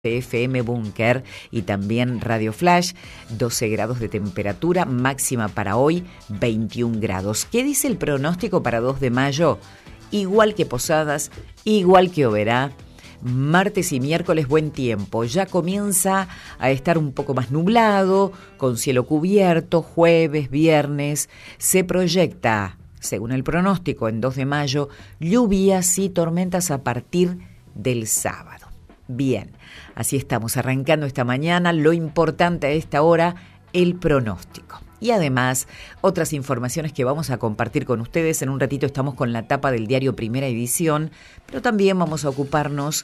FM Búnker y también Radio Flash, 12 grados de temperatura, máxima para hoy 21 grados. ¿Qué dice el pronóstico para 2 de mayo? Igual que Posadas, igual que Oberá, martes y miércoles buen tiempo. Ya comienza a estar un poco más nublado, con cielo cubierto. Jueves, viernes, se proyecta, según el pronóstico, en 2 de mayo, lluvias y tormentas a partir del sábado. Bien, así estamos arrancando esta mañana. Lo importante a esta hora, el pronóstico. Y además, otras informaciones que vamos a compartir con ustedes. En un ratito estamos con la tapa del diario Primera Edición, pero también vamos a ocuparnos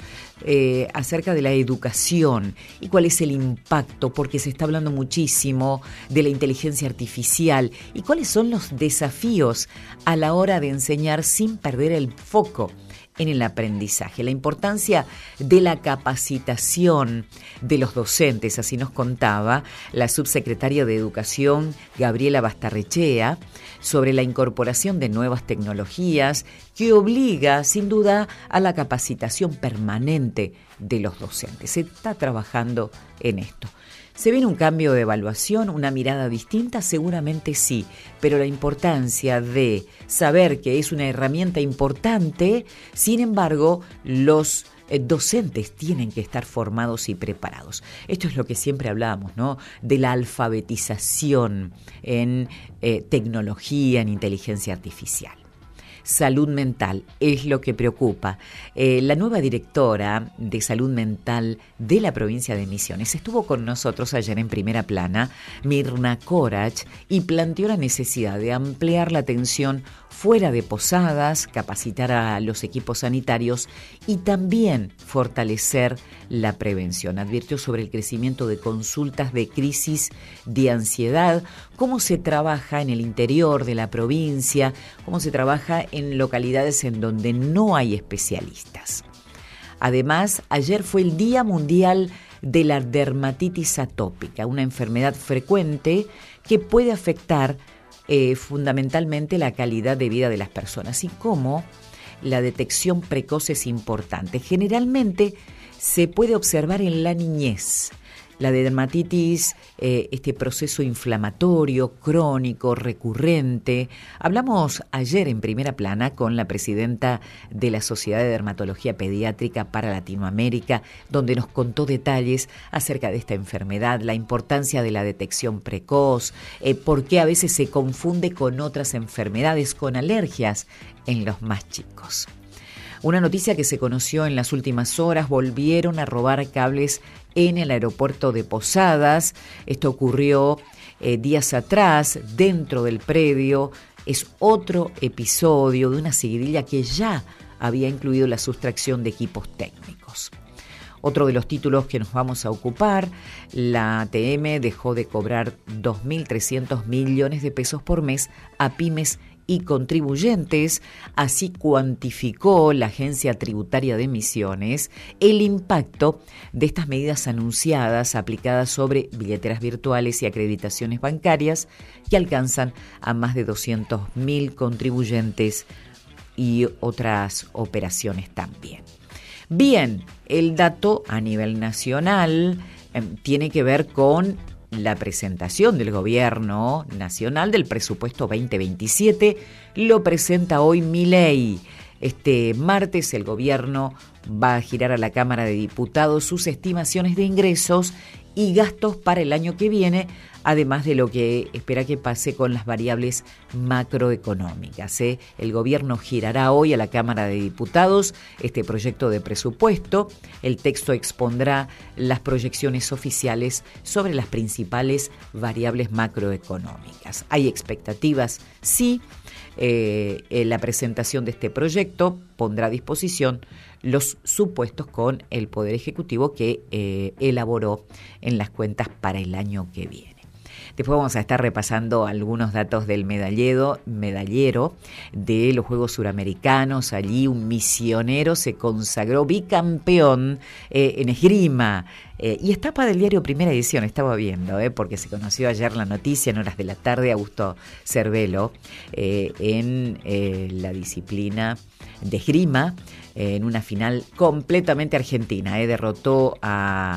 acerca de la educación y cuál es el impacto, porque se está hablando muchísimo de la inteligencia artificial y cuáles son los desafíos a la hora de enseñar sin perder el foco en el aprendizaje, la importancia de la capacitación de los docentes. Así nos contaba la subsecretaria de Educación, Gabriela Bastarrechea, sobre la incorporación de nuevas tecnologías que obliga, sin duda, a la capacitación permanente de los docentes. Se está trabajando en esto. ¿Se viene un cambio de evaluación, una mirada distinta? Seguramente sí, pero la importancia de saber que es una herramienta importante, sin embargo, los docentes tienen que estar formados y preparados. Esto es lo que siempre hablábamos, ¿no? De la alfabetización en tecnología, en inteligencia artificial. Salud mental es lo que preocupa. La nueva directora de salud mental de la provincia de Misiones estuvo con nosotros ayer en Primera Plana, Mirna Corach, y planteó la necesidad de ampliar la atención fuera de Posadas, capacitar a los equipos sanitarios y también fortalecer la prevención. Advirtió sobre el crecimiento de consultas de crisis de ansiedad, cómo se trabaja en el interior de la provincia, cómo se trabaja en localidades en donde no hay especialistas. Además, ayer fue el Día Mundial de la Dermatitis Atópica, una enfermedad frecuente que puede afectar fundamentalmente la calidad de vida de las personas, y cómo la detección precoz es importante. Generalmente se puede observar en la niñez. La dermatitis, este proceso inflamatorio, crónico, recurrente. Hablamos ayer en Primera Plana con la presidenta de la Sociedad de Dermatología Pediátrica para Latinoamérica, donde nos contó detalles acerca de esta enfermedad, la importancia de la detección precoz, por qué a veces se confunde con otras enfermedades, con alergias en los más chicos. Una noticia que se conoció en las últimas horas: volvieron a robar cables en el aeropuerto de Posadas. Esto ocurrió días atrás dentro del predio. Es otro episodio de una seguidilla que ya había incluido la sustracción de equipos técnicos. Otro de los títulos que nos vamos a ocupar: la ATM dejó de cobrar 2.300 millones de pesos por mes a pymes y contribuyentes. Así cuantificó la Agencia Tributaria de Misiones el impacto de estas medidas anunciadas aplicadas sobre billeteras virtuales y acreditaciones bancarias, que alcanzan a más de 200.000 contribuyentes y otras operaciones también. Bien, el dato a nivel nacional tiene que ver con la presentación del Gobierno Nacional del presupuesto 2027. Lo presenta hoy Milei. Este martes el Gobierno va a girar a la Cámara de Diputados sus estimaciones de ingresos y gastos para el año que viene, además de lo que espera que pase con las variables macroeconómicas. El Gobierno girará hoy a la Cámara de Diputados este proyecto de presupuesto. El texto expondrá las proyecciones oficiales sobre las principales variables macroeconómicas. Hay expectativas, sí. La presentación de este proyecto pondrá a disposición los supuestos con el Poder Ejecutivo que elaboró en las cuentas para el año que viene. Después vamos a estar repasando algunos datos del medallero de los Juegos Suramericanos. Allí un misionero se consagró bicampeón en esgrima. Y es tapa del diario Primera Edición, estaba viendo, porque se conoció ayer la noticia en horas de la tarde. Augusto Cervelo, en la disciplina de esgrima, en una final completamente argentina. Derrotó a